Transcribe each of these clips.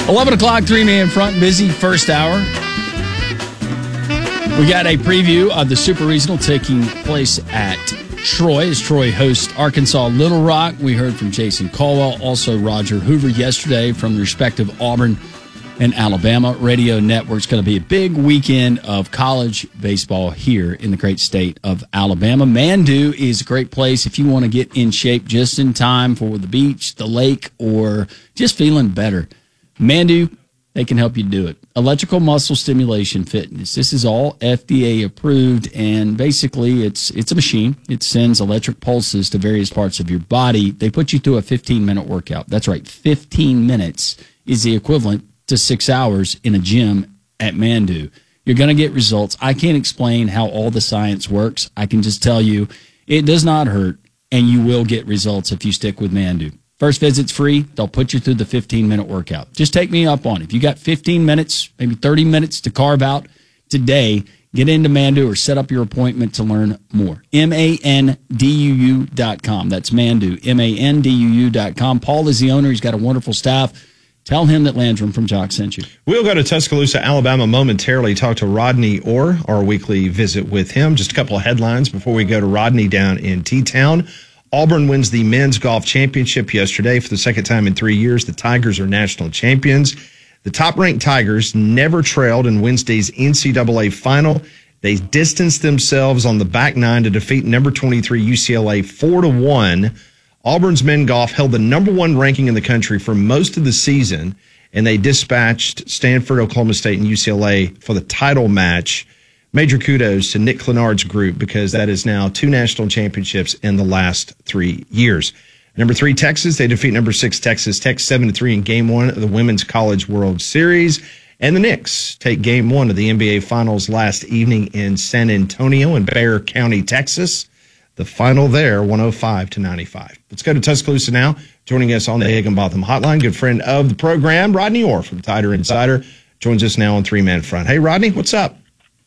11 o'clock, 3-man front, busy first hour. We got a preview of the Super Regional taking place at Troy as Troy hosts Arkansas Little Rock. We heard from Jason Caldwell, also Roger Hoover yesterday from the respective Auburn and Alabama radio networks. Going to be a big weekend of college baseball here in the great state of Alabama. Mandu is a great place if you want to get in shape just in time for the beach, the lake, or just feeling better. Mandu, they can help you do it. Electrical muscle stimulation fitness. This is all FDA approved, and basically it's a machine. It sends electric pulses to various parts of your body. They put you through a 15-minute workout. That's right, 15 minutes is the equivalent to 6 hours in a gym at Mandu. You're going to get results. I can't explain how all the science works. I can just tell you it does not hurt, and you will get results if you stick with Mandu. First visit's free. They'll put you through the 15-minute workout. Just take me up on it. If you got 15 minutes, maybe 30 minutes to carve out today, get into Mandu or set up your appointment to learn more. MANDUU.com. That's Mandu, MANDUU.com. Paul is the owner. He's got a wonderful staff. Tell him that Landrum from Jock sent you. We'll go to Tuscaloosa, Alabama momentarily, talk to Rodney Orr, our weekly visit with him. Just a couple of headlines before we go to Rodney down in T-Town. Auburn wins the men's golf championship yesterday for the second time in 3 years. The Tigers are national champions. The top-ranked Tigers never trailed in Wednesday's NCAA final. They distanced themselves on the back nine to defeat number 23 UCLA 4-1. Auburn's men golf held the number one ranking in the country for most of the season, and they dispatched Stanford, Oklahoma State, and UCLA for the title match. Major kudos to Nick Clenard's group because that is now 2 national championships in the last 3 years. Number 3, Texas. They defeat number 6, Texas Tech 7-3 in Game 1 of the Women's College World Series. And the Knicks take Game 1 of the NBA Finals last evening in San Antonio in Bexar County, Texas. The final there, 105-95. Let's go to Tuscaloosa now. Joining us on the Higginbotham Hotline, good friend of the program, Rodney Orr from Tider Insider, joins us now on 3-Man Front. Hey, Rodney, what's up?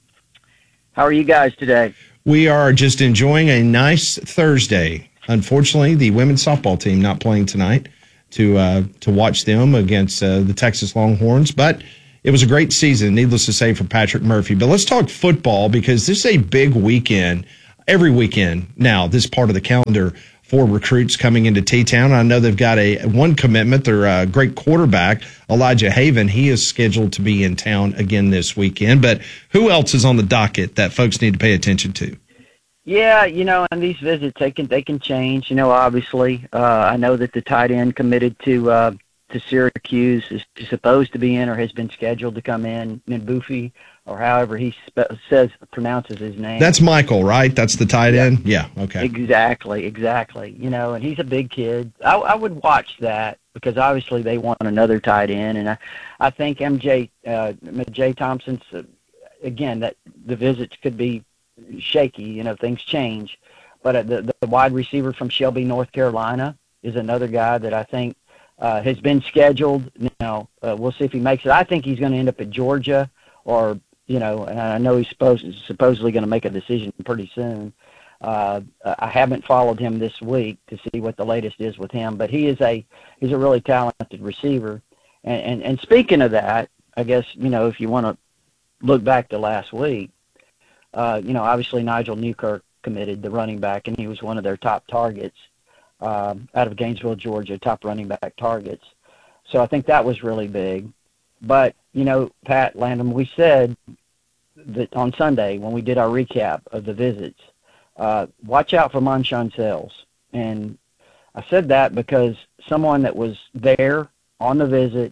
How are you guys today? We are just enjoying a nice Thursday. Unfortunately, the women's softball team not playing tonight to watch them against the Texas Longhorns, but it was a great season, needless to say, for Patrick Murphy. But let's talk football because this is a big weekend. Every weekend now, this part of the calendar for recruits coming into T-Town. I know they've got one commitment. Their great quarterback, Elijah Haven, he is scheduled to be in town again this weekend. But who else is on the docket that folks need to pay attention to? Yeah, and these visits, they can change. Obviously, I know that the tight end committed to Syracuse is supposed to be in or has been scheduled to come in Mbufi, or however he pronounces his name. That's Michael, right? That's the tight end? Yeah, okay. Exactly. And he's a big kid. I would watch that because obviously they want another tight end. And I think MJ Thompson's, again, that the visits could be shaky, things change. But the wide receiver from Shelby, North Carolina is another guy that I think has been scheduled. We'll see if he makes it. I think he's going to end up at Georgia or, and I know he's supposedly going to make a decision pretty soon. I haven't followed him this week to see what the latest is with him, but he's a really talented receiver. And speaking of that, I guess, if you want to look back to last week, obviously Nigel Newkirk committed, the running back, and he was one of their top targets out of Gainesville, Georgia, top running back targets. So I think that was really big. But, Pat Landrum, we said that on Sunday when we did our recap of the visits, watch out for Monshawn Sales. And I said that because someone that was there on the visit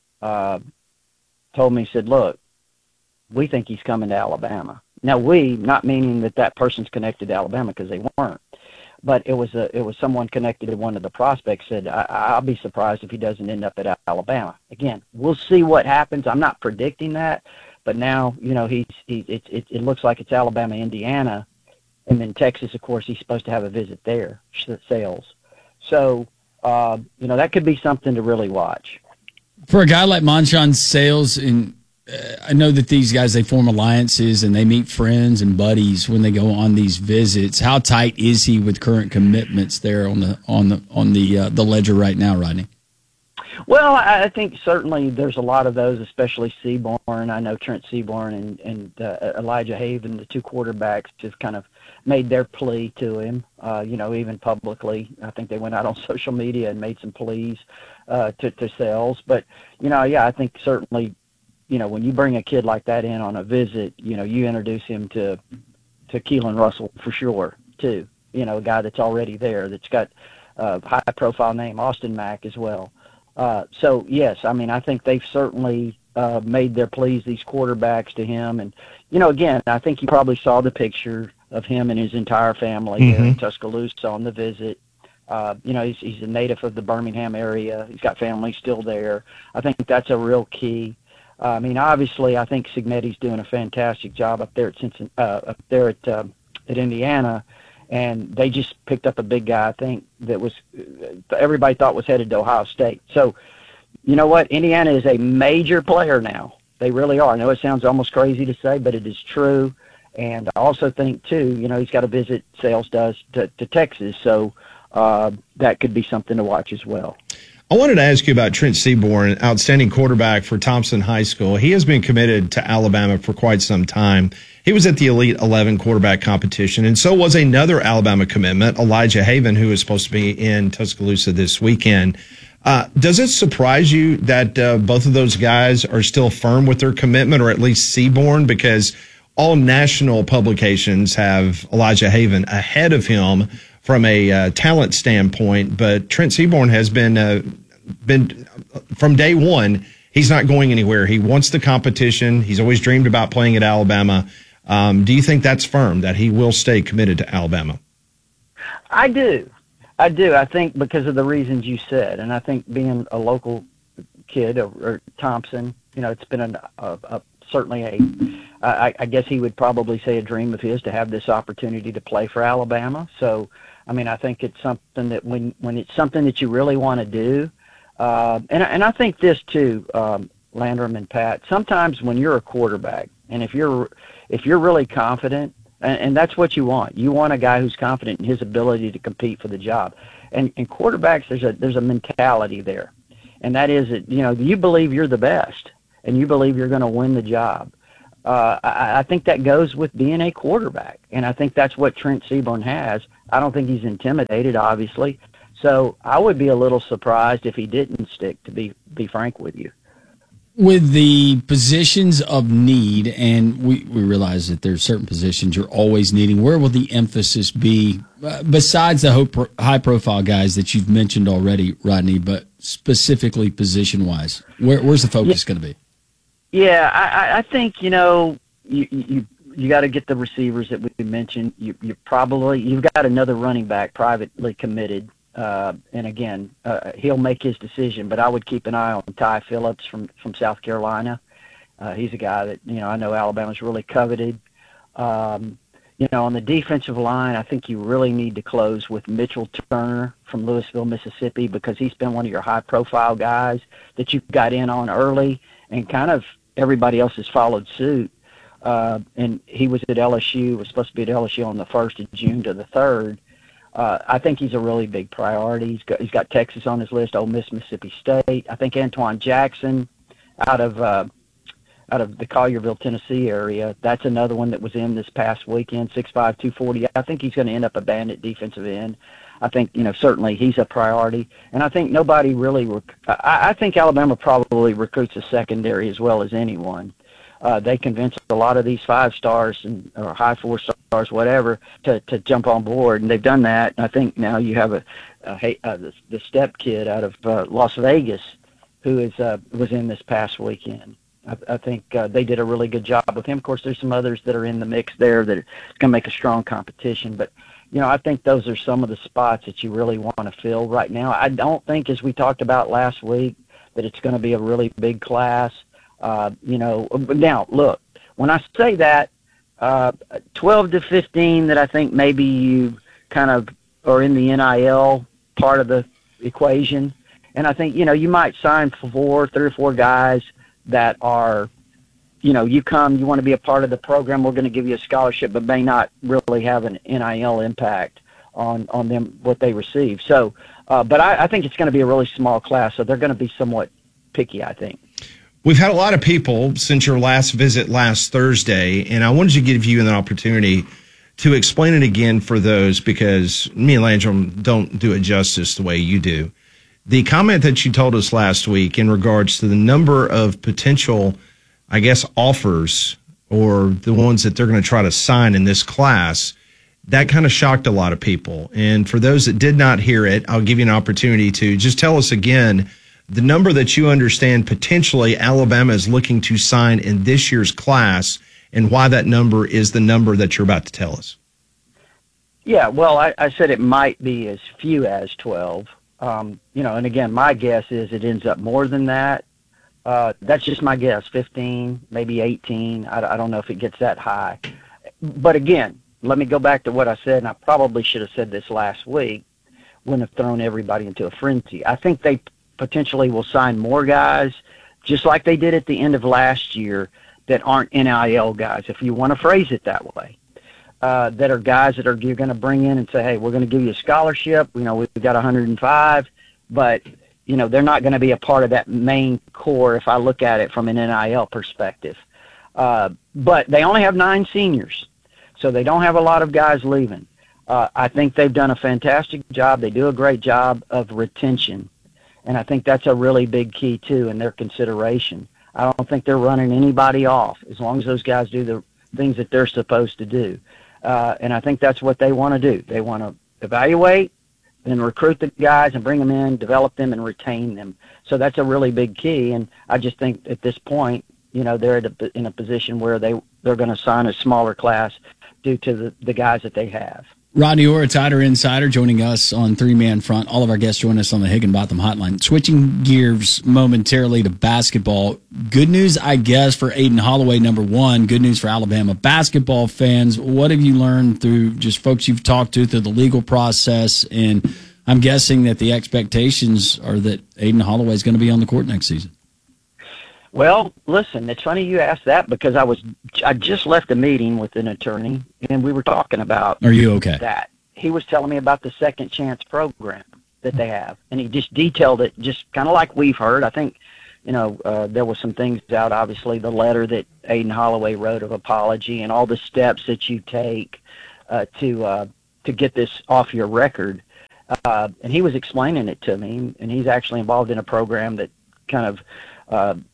told me, said, look, we think he's coming to Alabama. Now, not meaning that person's connected to Alabama because they weren't. But it was someone connected to one of the prospects said, I'll be surprised if he doesn't end up at Alabama. Again, we'll see what happens. I'm not predicting that, but now it looks like it's Alabama, Indiana, and then Texas. Of course, he's supposed to have a visit there, Sales. So that could be something to really watch. For a guy like Monshawn Sales, I know that these guys, they form alliances and they meet friends and buddies when they go on these visits. How tight is he with current commitments there on the ledger right now, Rodney? Well, I think certainly there's a lot of those, especially Seaborn. I know Trent Seaborn and Elijah Haven, the two quarterbacks, just kind of made their plea to him, even publicly. I think they went out on social media and made some pleas to Sells. But, I think certainly, when you bring a kid like that in on a visit, you introduce him to Keelan Russell for sure, too. A guy that's already there, that's got a high-profile name, Austin Mack as well. So, yes, I think they've certainly made their pleas, these quarterbacks, to him. And, again, I think you probably saw the picture of him and his entire family there in Tuscaloosa on the visit. He's a native of the Birmingham area. He's got family still there. I think that's a real key. Obviously, I think Cignetti's doing a fantastic job up there at Indiana. And they just picked up a big guy, I think, that was everybody thought was headed to Ohio State. So, you know what? Indiana is a major player now. They really are. I know it sounds almost crazy to say, but it is true. And I also think, too, he's got to visit, Sales does, to Texas. So that could be something to watch as well. I wanted to ask you about Trent Seaborn, outstanding quarterback for Thompson High School. He has been committed to Alabama for quite some time. He was at the Elite 11 quarterback competition, and so was another Alabama commitment, Elijah Haven, who is supposed to be in Tuscaloosa this weekend. Does it surprise you that both of those guys are still firm with their commitment, or at least Seaborn? Because all national publications have Elijah Haven ahead of him from a talent standpoint, but Trent Seaborn has been from day one. He's not going anywhere. He wants the competition. He's always dreamed about playing at Alabama. Do you think that's firm, that he will stay committed to Alabama? I do. I think because of the reasons you said, and I think being a local kid or Thompson, it's been certainly I guess he would probably say a dream of his to have this opportunity to play for Alabama. So, I think it's something that when it's something that you really want to do, and I think this too, Landrum and Pat, sometimes when you're a quarterback, and if you're really confident, and that's what you want a guy who's confident in his ability to compete for the job. And quarterbacks, there's a mentality there, and that is that you believe you're the best, and you believe you're going to win the job. I think that goes with being a quarterback, and I think that's what Trent Seaborn has. I don't think he's intimidated, obviously. So I would be a little surprised if he didn't stick, to be frank with you. With the positions of need, and we realize that there's certain positions you're always needing, where will the emphasis be, besides the high-profile guys that you've mentioned already, Rodney, but specifically position-wise? Where's the focus going to be? Yeah, I think, you got to get the receivers that we mentioned. You've got another running back privately committed. And again, he'll make his decision, but I would keep an eye on Ty Phillips from South Carolina. He's a guy that, I know Alabama's really coveted. On the defensive line, I think you really need to close with Mitchell Turner from Louisville, Mississippi, because he's been one of your high-profile guys that you got in on early, and kind of everybody else has followed suit. And he was at LSU, was supposed to be at LSU on the 1st of June to the 3rd. I think he's a really big priority. He's got Texas on his list, Ole Miss, Mississippi State. I think Antoine Jackson out of the Collierville, Tennessee area, that's another one that was in this past weekend, 6'5", 240. I think he's going to end up a bandit defensive end. I think, certainly he's a priority. And I think nobody really I think Alabama probably recruits a secondary as well as anyone. They convince a lot of these 5-stars or high 4-stars, whatever, to jump on board, and they've done that. And I think now you have the step kid out of Las Vegas who was in this past weekend. I think they did a really good job with him. Of course, there's some others that are in the mix there that are going to make a strong competition. But, I think those are some of the spots that you really want to fill right now. I don't think, as we talked about last week, that it's going to be a really big class. Now, look, when I say that, 12 to 15 that I think maybe you kind of are in the NIL part of the equation. And I think, you might sign 3 or 4 guys that are, you want to be a part of the program, we're going to give you a scholarship, but may not really have an NIL impact on them, what they receive. So But I think it's going to be a really small class, so they're going to be somewhat picky, I think. We've had a lot of people since your last visit last Thursday, and I wanted to give you an opportunity to explain it again for those, because me and Landrum don't do it justice the way you do. The comment that you told us last week in regards to the number of potential, I guess, offers or the ones that they're going to try to sign in this class, that kind of shocked a lot of people. And for those that did not hear it, I'll give you an opportunity to just tell us again the number that you understand potentially Alabama is looking to sign in this year's class, and why that number is the number that you're about to tell us. Yeah, well, I said it might be as few as 12. And again, my guess is it ends up more than that. That's just my guess, 15, maybe 18. I don't know if it gets that high. But again, let me go back to what I said, and I probably should have said this last week. Wouldn't have thrown everybody into a frenzy. I think they potentially will sign more guys, just like they did at the end of last year, that aren't NIL guys, if you want to phrase it that way, that are guys that you're going to bring in and say, hey, we're going to give you a scholarship. We've got 105, but, they're not going to be a part of that main core if I look at it from an NIL perspective. But they only have 9 seniors, so they don't have a lot of guys leaving. I think they've done a fantastic job. They do a great job of retention. And I think that's a really big key, too, in their consideration. I don't think they're running anybody off as long as those guys do the things that they're supposed to do. And I think that's what they want to do. They want to evaluate, then recruit the guys and bring them in, develop them, and retain them. So that's a really big key. And I just think at this point, they're in a position where they're going to sign a smaller class due to the guys that they have. Rodney Orr, a Tider Insider, joining us on Three Man Front. All of our guests join us on the Higginbotham Hotline. Switching gears momentarily to basketball. Good news, I guess, for Aden Holloway, number one. Good news for Alabama basketball fans. What have you learned through just folks you've talked to through the legal process? And I'm guessing that the expectations are that Aden Holloway is going to be on the court next season. Well, listen, it's funny you asked that because I just left a meeting with an attorney, and we were talking about Are you okay? that. He was telling me about the second chance program that they have, and he just detailed it just kind of like we've heard. I think, there was some things out, obviously, the letter that Aden Holloway wrote of apology and all the steps that you take to get this off your record. And he was explaining it to me, and he's actually involved in a program that kind of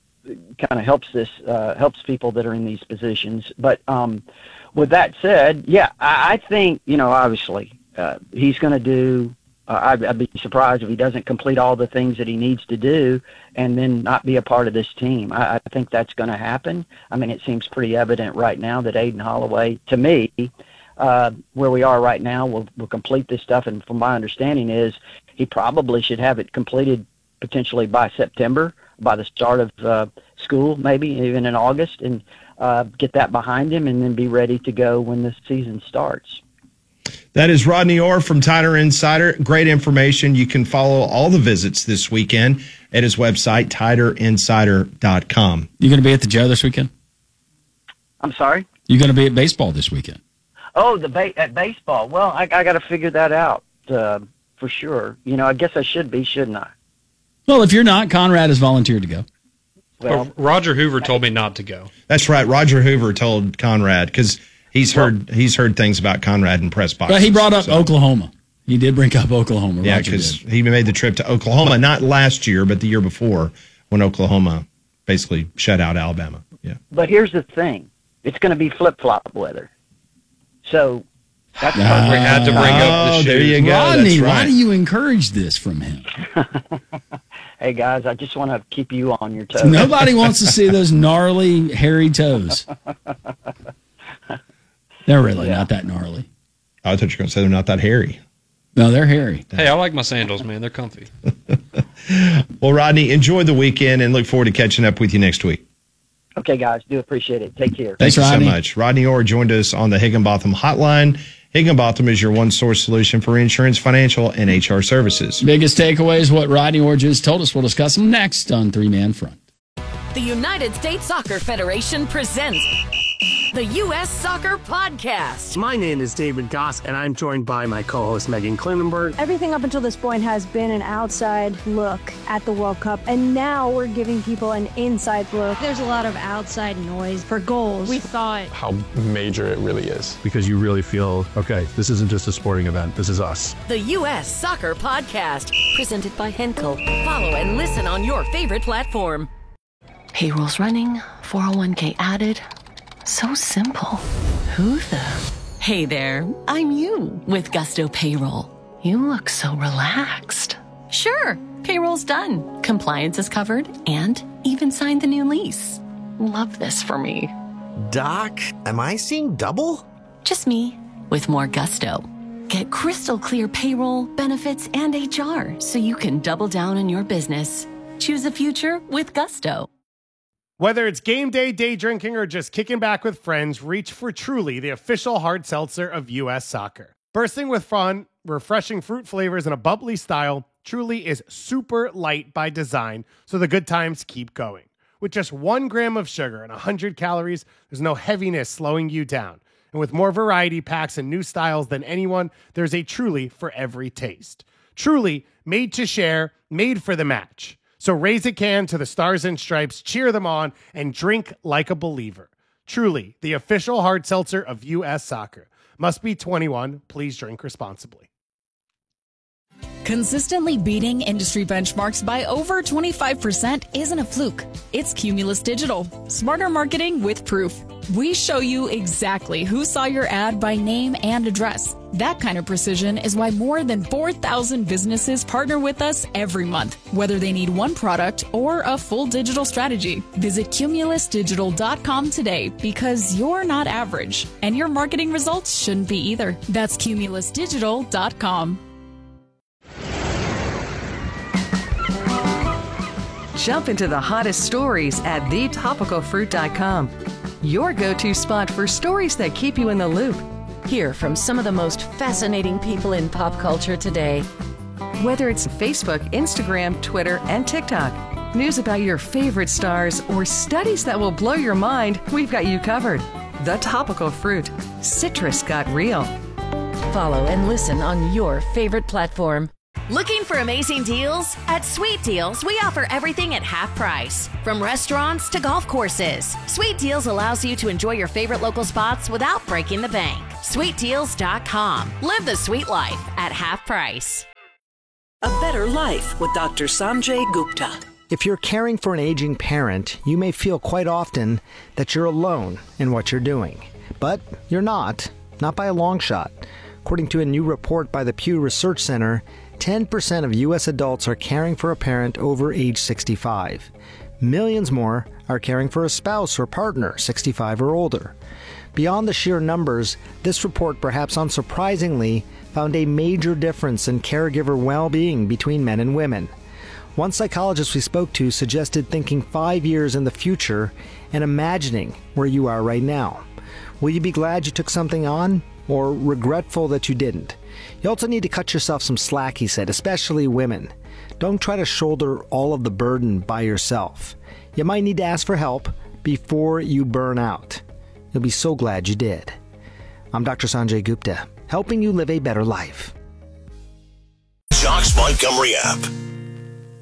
helps people that are in these positions. But with that said, yeah, I think, obviously he's going to do, I'd be surprised if he doesn't complete all the things that he needs to do and then not be a part of this team. I think that's going to happen. I mean, it seems pretty evident right now that Aden Holloway, to me, where we are right now, will complete this stuff. And from my understanding is he probably should have it completed potentially by September, by the start of school, maybe even in August, and get that behind him and then be ready to go when the season starts. That is Rodney Orr from Tider Insider. Great information. You can follow all the visits this weekend at his website, tiderinsider.com. You going to be at the Joe this weekend? I'm sorry? You going to be at baseball this weekend? Oh, at baseball. Well, I got to figure that out for sure. I guess I should be, shouldn't I? Well, if you're not, Conrad has volunteered to go. Well, Roger Hoover told me not to go. That's right. Roger Hoover told Conrad because he's heard things about Conrad in press boxes. But he brought up Oklahoma. He did bring up Oklahoma. Yeah, because he made the trip to Oklahoma, not last year, but the year before when Oklahoma basically shut out Alabama. Yeah. But here's the thing. It's going to be flip-flop weather. So that's we had to bring up the shoes. There you go. Rodney, That's right. Why do you encourage this from him? Hey, guys, I just want to keep you on your toes. Nobody wants to see those gnarly, hairy toes. They're really not that gnarly. I thought you were going to say they're not that hairy. No, they're hairy. Hey, I like my sandals, man. They're comfy. Well, Rodney, enjoy the weekend and look forward to catching up with you next week. Okay, guys, do appreciate it. Take care. Thank you Rodney. so much. Rodney Orr joined us on the Higginbotham Hotline. Higginbotham is your one-source solution for insurance, financial, and HR services. Biggest takeaways, what Rodney Orr just told us. We'll discuss them next on Three Man Front. The United States Soccer Federation presents The U.S. Soccer Podcast. My name is David Goss, and I'm joined by my co-host Megan Klinenberg. Everything up until this point has been an outside look at the World Cup, and now we're giving people an inside look. There's a lot of outside noise for goals. We thought how major it really is. Because you really feel, okay, this isn't just a sporting event, this is us. The U.S. Soccer Podcast, presented by Henkel. Follow and listen on your favorite platform. Payroll's running, 401k added. So simple. Who the? Hey there, I'm you with Gusto Payroll. You look so relaxed. Sure, payroll's done. Compliance is covered and even signed the new lease. Love this for me. Doc, am I seeing double? Just me with more gusto. Get crystal clear payroll, benefits, and HR so you can double down on your business. Choose a future with Gusto. Whether it's game day, day drinking, or just kicking back with friends, reach for Truly, the official hard seltzer of U.S. Soccer. Bursting with fun, refreshing fruit flavors, and a bubbly style, Truly is super light by design, so the good times keep going. With just 1 gram of sugar and 100 calories, there's no heaviness slowing you down. And with more variety packs and new styles than anyone, there's a Truly for every taste. Truly, made to share, made for the match. So raise a can to the Stars and Stripes, cheer them on, and drink like a believer. Truly, the official hard seltzer of U.S. Soccer. Must be 21. Please drink responsibly. Consistently beating industry benchmarks by over 25% isn't a fluke. It's Cumulus Digital. Smarter marketing with proof. We show you exactly who saw your ad by name and address. That kind of precision is why more than 4,000 businesses partner with us every month, whether they need one product or a full digital strategy. Visit cumulusdigital.com today because you're not average, and your marketing results shouldn't be either. That's cumulusdigital.com. Jump into the hottest stories at thetopicalfruit.com. Your go-to spot for stories that keep you in the loop. Hear from some of the most fascinating people in pop culture today. Whether it's Facebook, Instagram, Twitter, and TikTok, news about your favorite stars, or studies that will blow your mind, we've got you covered. The Topical Fruit. Citrus got real. Follow and listen on your favorite platform. Looking for amazing deals? At Sweet Deals, we offer everything at half price. From restaurants to golf courses, Sweet Deals allows you to enjoy your favorite local spots without breaking the bank. SweetDeals.com. Live the sweet life at half price. A Better Life with Dr. Sanjay Gupta. If you're caring for an aging parent, you may feel quite often that you're alone in what you're doing. But you're not by a long shot. According to a new report by the Pew Research Center, 10% of U.S. adults are caring for a parent over age 65. Millions more are caring for a spouse or partner 65 or older. Beyond the sheer numbers, this report, perhaps unsurprisingly, found a major difference in caregiver well-being between men and women. One psychologist we spoke to suggested thinking 5 years in the future and imagining where you are right now. Will you be glad you took something on, or regretful that you didn't? You also need to cut yourself some slack, he said, especially women. Don't try to shoulder all of the burden by yourself. You might need to ask for help before you burn out. You'll be so glad you did. I'm Dr. Sanjay Gupta, helping you live a better life. Jocks Montgomery app.